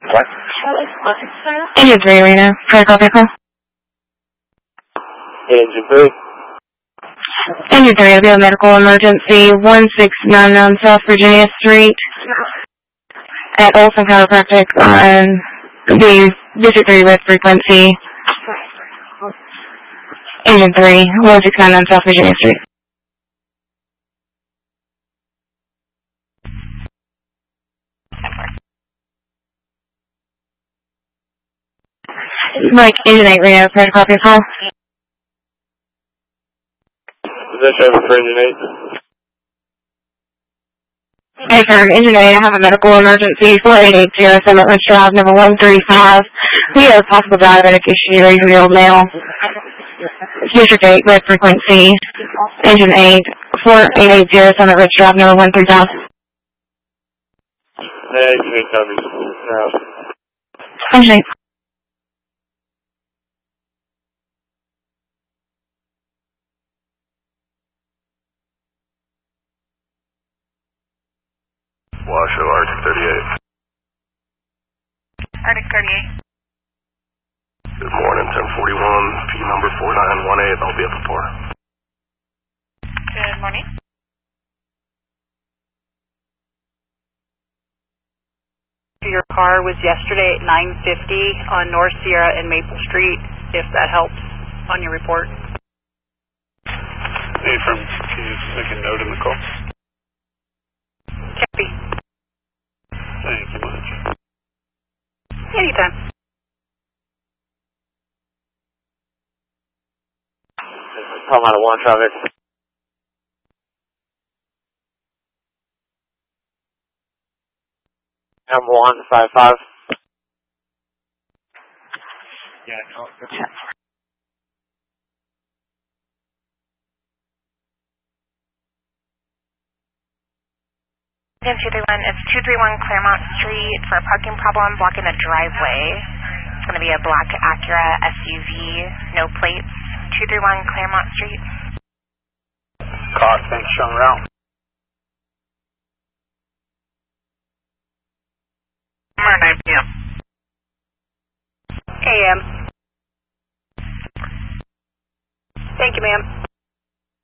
What? Engine 3, Reno. Critical vehicle. Engine 3. Engine 3, it'll be a medical emergency, 1699 South Virginia Street at Olson Chiropractic on the District 3 red frequency. Engine 3, 1699 South Virginia Street. Mike, Engine 8, Reno, critical vehicle. Position over for Engine 8. Hey, sir, Engine 8, I have a medical emergency, 4880 Summit Ridge Drive, number 135. We have a possible diabetic issue, 80-year-old male. District 8, red frequency, Engine 8, 4880 Summit Ridge Drive, number 135. Hey, Engine 8 copies. Engine 8. Washoe, Arctic 38. Arctic 38. Good morning, 1041, P number 4918, I'll be at the port. Good morning. Your car was yesterday at 9:50 on North Sierra and Maple Street, if that helps on your report. Hey, can you make a note in the call? Copy. Thank you much. Anytime. Call out of 1 traffic. M155. Yeah, no. Again, 231, it's 231 Claremont Street for a parking problem blocking a driveway. It's going to be a black Acura SUV, no plates. 231 Claremont Street. Cost, thanks, shown around. Tomorrow 9 p.m. AM. Thank you, ma'am.